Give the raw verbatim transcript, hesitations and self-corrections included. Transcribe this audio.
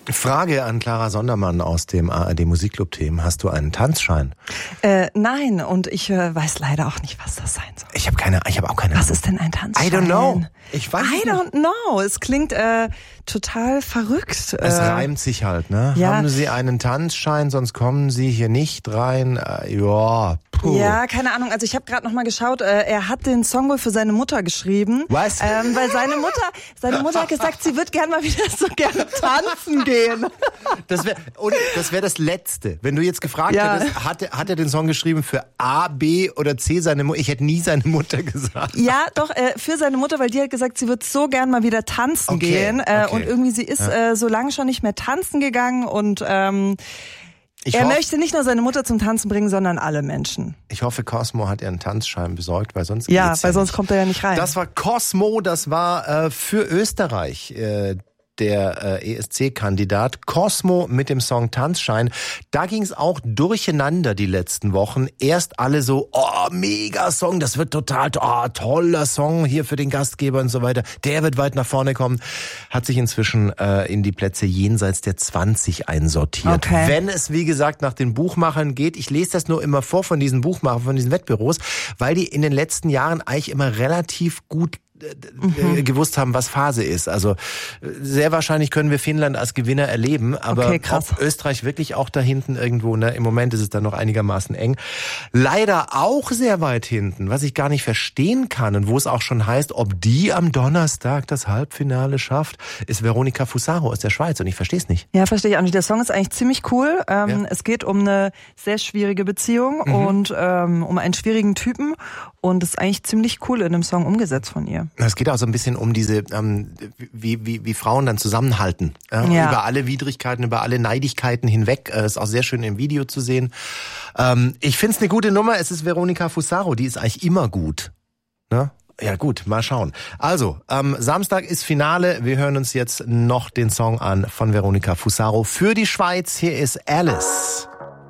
Frage an Clara Sondermann aus dem A R D Musikclub-Team. Hast du einen Tanzschein? Äh, nein, und ich äh, weiß leider auch nicht, was das sein soll. Ich habe keine, ich habe auch keine Ahnung. Was ist denn ein Tanzschein? I don't know. Ich weiß I nicht. don't know. Es klingt äh, total verrückt. Es äh, reimt sich halt, ne? Ja. Haben Sie einen Tanzschein, sonst kommen Sie hier nicht rein. Äh, ja, puh. Ja, keine Ahnung. Also ich habe gerade noch mal geschaut. Äh, er hat den Song wohl für seine Mutter geschrieben. Was? Ähm, weil seine Mutter, seine Mutter hat gesagt, sie wird gern mal wieder so gerne tanzen gehen. Das wäre das, wär das Letzte. Wenn du jetzt gefragt Ja. hättest, hat, er- hat er den Song geschrieben für A, B oder C seine Mutter? Ich hätte nie seine Mutter gesagt. Ja, doch, äh, für seine Mutter, weil die hat gesagt, sie wird so gern mal wieder tanzen Okay, gehen. Äh, okay. Und irgendwie, sie ist Ja. äh, so lange schon nicht mehr tanzen gegangen und ähm, Ich, er hoff, möchte nicht nur seine Mutter zum Tanzen bringen, sondern alle Menschen. ich hoffe, Cosmo hat ihren Tanzschein besorgt, weil sonst Ja, geht's weil ja sonst nicht. kommt er ja nicht rein. Das war Cosmo, das war äh, für Österreich äh, der äh, E S C-Kandidat. Cosmo mit dem Song Tanzschein. Da ging es auch durcheinander die letzten Wochen. Erst alle so, oh, mega Song, das wird total, oh, toller Song hier für den Gastgeber und so weiter. Der wird weit nach vorne kommen. Hat sich inzwischen äh, in die Plätze jenseits der zwanzig einsortiert. Okay. Wenn es, wie gesagt, nach den Buchmachern geht, ich lese das nur immer vor von diesen Buchmachern, von diesen Wettbüros, weil die in den letzten Jahren eigentlich immer relativ gut Mhm. gewusst haben, was Phase ist. Also sehr wahrscheinlich können wir Finnland als Gewinner erleben, aber Okay, krass. ob Österreich wirklich auch da hinten irgendwo, ne? Im Moment ist es dann noch einigermaßen eng. Leider auch sehr weit hinten, was ich gar nicht verstehen kann und wo es auch schon heißt, ob die am Donnerstag das Halbfinale schafft, ist Veronica Fusaro aus der Schweiz und ich verstehe es nicht. Ja, verstehe ich auch nicht. Der Song ist eigentlich ziemlich cool. Ähm, Ja. Es geht um eine sehr schwierige Beziehung Mhm. und ähm, um einen schwierigen Typen und es ist eigentlich ziemlich cool in dem Song umgesetzt von ihr. Es geht auch so ein bisschen um diese, ähm, wie, wie, wie Frauen dann zusammenhalten. Ja? Ja. Über alle Widrigkeiten, über alle Neidigkeiten hinweg. Äh, ist auch sehr schön im Video zu sehen. Ähm, ich find's eine gute Nummer. Es ist Veronica Fusaro, die ist eigentlich immer gut. Ne? Ja gut, mal schauen. Also, am Samstag ist Finale. Wir hören uns jetzt noch den Song an von Veronica Fusaro für die Schweiz. Hier ist Alice.